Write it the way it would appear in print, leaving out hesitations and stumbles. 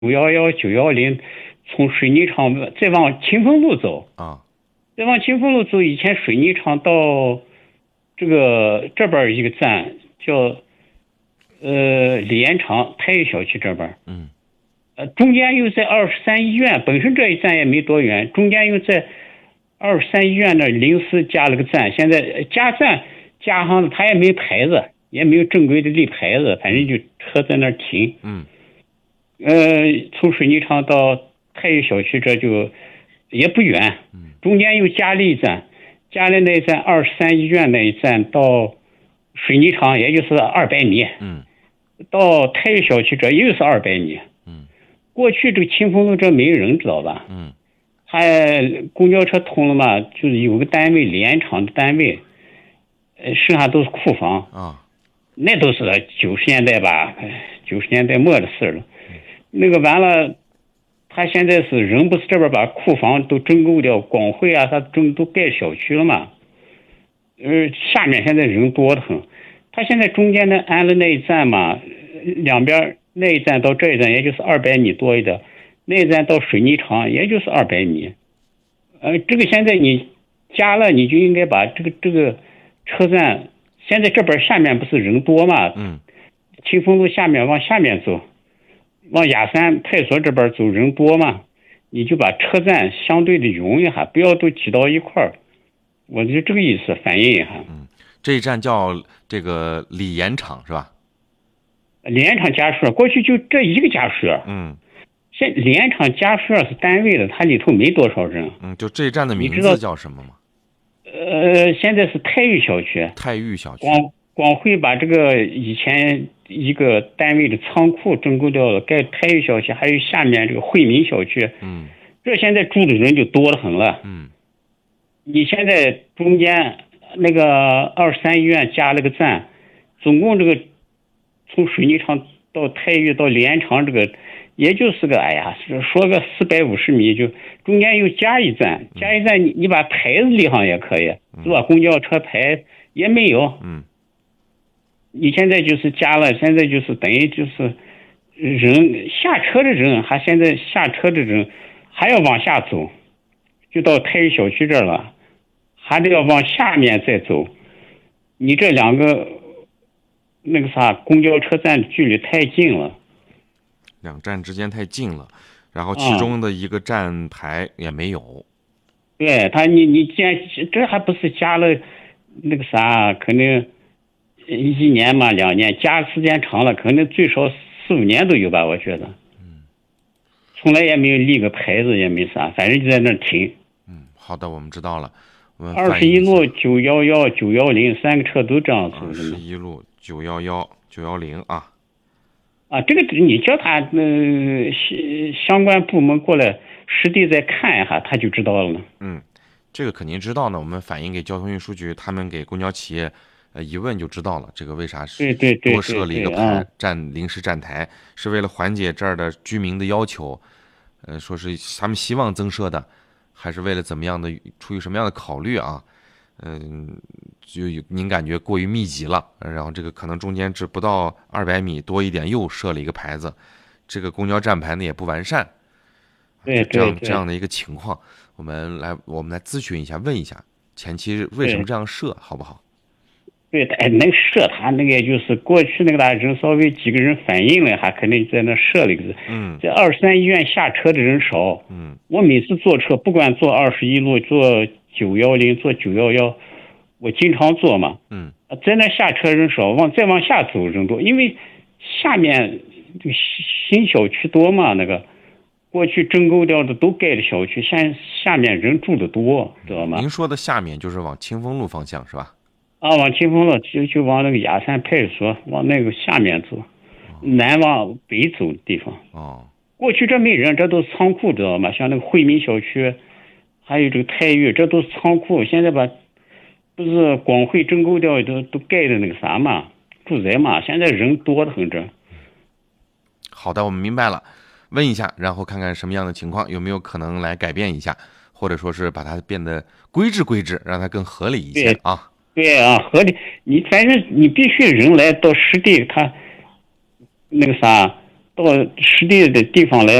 911、910，从水泥厂再往清风路走啊， 再往清风路走，以前水泥厂到这边一个站叫李延长太育小区这边，中间又在23医院，本身这一站也没多远，中间又在23医院那临时加了个站，现在加站加上他也没牌子，也没有正规的立牌子，反正就车在那儿停。从水泥厂到太育小区这就也不远，中间又加了一站，加了那一站23医院那一站到水泥厂也就是200米，到太育小区这又是200米。过去这个清风路这没人知道吧？他公交车通了嘛，就是有个单位联厂的单位，剩下都是库房啊， 那都是90年代吧，90年代末的事了。那个完了，他现在是人不是这边把库房都征购掉，广汇啊，他都盖小区了嘛。下面现在人多得很，他现在中间的安了那一站嘛，两边那一站到这一站也就是200米多一点，那一站到水泥厂也就是200米。这个现在你加了，你就应该把这个车站，现在这边下面不是人多嘛？清风路下面往下面走，往雅山派出所这边走人多嘛，你就把车站相对的容一下，不要都挤到一块儿。我就这个意思反映一下。 这一站叫这个李延厂是吧？ 李延厂家属过去就这一个家属。现李延厂家属是单位的，它里头没多少人。 就这一站的名字叫什么吗？ 现在是太育小区。 太育小区。 广汇把这个以前一个单位的仓库征购掉了，盖太育小区，还有下面这个惠民小区。这现在住的人就多得很了。你现在中间那个23医院加了个站，总共这个从水泥厂到太育到李延长这个，也就是个说个450米，就中间又加一站，你把牌子立上也可以，是吧？公交车牌也没有。你现在就是加了，现在就是等于就是人下车的人，还现在下车的人还要往下走，就到太育小区这儿了，还得要往下面再走。你这两个那个公交车站距离太近了， 两站之间太近了，然后其中的一个站牌也没有。 对他，你既然这还不是加了那个可能1年嘛2年，加时间长了，可能最少4、5年都有吧，我觉得。从来也没有立个牌子，也没啥，反正就在那儿停。 好的，我们知道了。 21路911、9103个车都这样走的。 21路911、910啊。 这个你叫他相关部门过来实地再看一下，他就知道了。 这个肯定知道呢。我们反映给交通运输局，他们给公交企业一问就知道了。这个为啥是多设了一个临时站台，是为了缓解这儿的居民的要求。说是他们希望增设的，还是为了怎么样的，出于什么样的考虑啊？就您感觉过于密集了，然后这个可能中间只不到200米多一点，又设了一个牌子，这个公交站牌呢也不完善，这样的一个情况，我们来咨询一下，问一下前期为什么这样设，好不好？ 对，能设他那个就是过去那个人稍微几个人反映了，还肯定在那设了一个字。在23医院下车的人少。我每次坐车，不管坐21路、坐910、坐911，我经常坐嘛。在那下车人少，再往下走人多，因为下面这个新小区多嘛，那个过去征购掉的都盖的小区，下面人住的多，知道吗？ 您说的下面就是往清风路方向是吧？ 往清风路就往那个雅山派出所往那个下面走，南往北走的地方。过去这没人，这都是仓库，知道吗？像那个惠民小区，还有这个太育，这都是仓库。现在不是广汇征购掉都盖的那个嘛，住宅嘛，现在人多得很这。 好的，我们明白了。问一下，然后看看什么样的情况，有没有可能来改变一下，或者说是把它变得规制，让它更合理一些啊。 对啊，合理。反正你必须人来到实地，他那个到实地的地方来